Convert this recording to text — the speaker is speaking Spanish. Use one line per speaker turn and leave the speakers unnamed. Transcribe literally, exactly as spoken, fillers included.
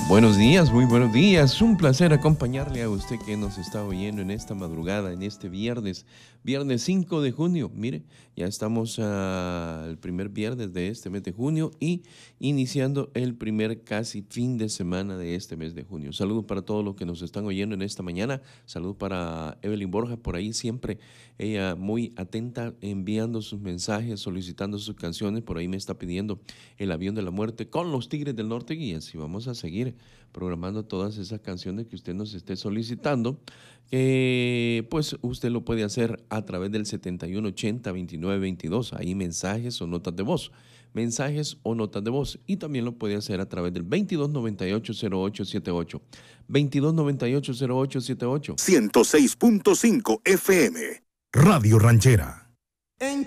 Buenos días, muy buenos días. Un placer acompañarle a usted que nos está oyendo en esta madrugada, en este viernes, viernes cinco de junio. Mire, ya estamos al uh, primer viernes de este mes de junio y iniciando el primer casi fin de semana de este mes de junio. Saludos para todos los que nos están oyendo en esta mañana. Saludos para Evelyn Borja, por ahí siempre ella muy atenta, enviando sus mensajes, solicitando sus canciones. Por ahí me está pidiendo El Avión de la Muerte con los Tigres del Norte, y así vamos a seguir programando todas esas canciones que usted nos esté solicitando. Eh, pues usted lo puede hacer a través del setenta y uno ochenta veintinueve veintidós, ahí mensajes o notas de voz, mensajes o notas de voz, y también lo puede hacer a través del veintidós noventa y ocho cero ocho setenta y ocho, veintidós noventa y ocho cero ocho setenta y ocho.
ciento seis punto cinco F M, Radio Ranchera.